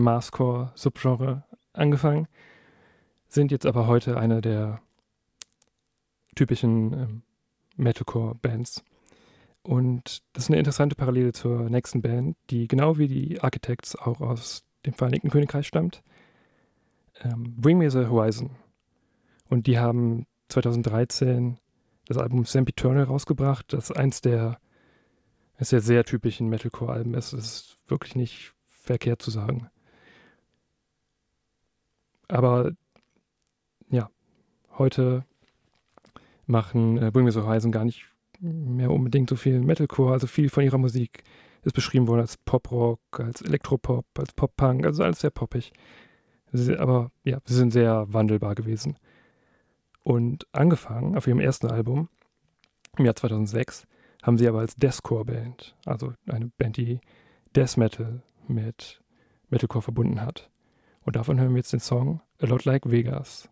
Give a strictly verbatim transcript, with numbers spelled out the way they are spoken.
Mathcore-Subgenre angefangen, sind jetzt aber heute eine der typischen ähm, Metalcore-Bands. Und das ist eine interessante Parallele zur nächsten Band, die genau wie die Architects auch aus dem Vereinigten Königreich stammt. Ähm, Bring Me the Horizon. Und die haben zwanzig dreizehn das Album Sempiternal rausgebracht, das eins der, eins der sehr typischen Metalcore-Alben ist. Das ist wirklich nicht verkehrt zu sagen. Aber ja, heute machen äh, Bring Me the Horizon gar nicht mehr unbedingt so viel Metalcore. Also viel von ihrer Musik ist beschrieben worden als Pop-Rock, als Elektropop, als Pop-Punk, also alles sehr poppig. Sie, aber ja, sie sind sehr wandelbar gewesen. Und angefangen auf ihrem ersten Album im Jahr zweitausendsechs haben sie aber als Deathcore-Band, also eine Band, die Death Metal mit Metalcore verbunden hat. Und davon hören wir jetzt den Song A Lot Like Vegas.